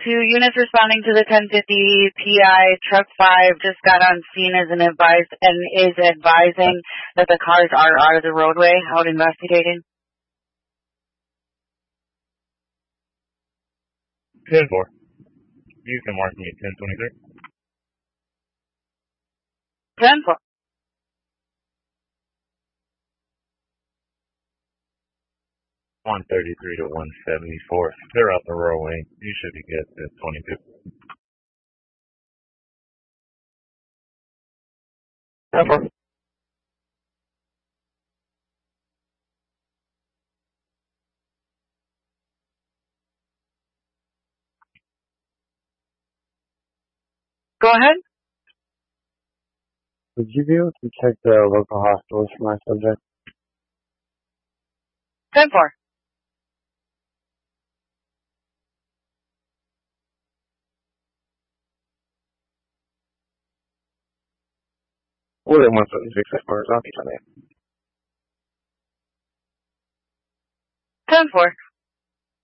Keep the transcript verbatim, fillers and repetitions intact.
two units responding to the ten fifty P I. Truck five just got on scene as an advice and is advising that the cars are out of the roadway. Out investigating. ten four. You can mark me at ten twenty-three. ten four. one thirty-three to one seventy-four. They're out the roadway. You should be good at twenty-two. ten four. Go ahead. Would you be able to check the local hospitals for my subject? ten four. Well, then one seventy-six at Horizonte, ten four.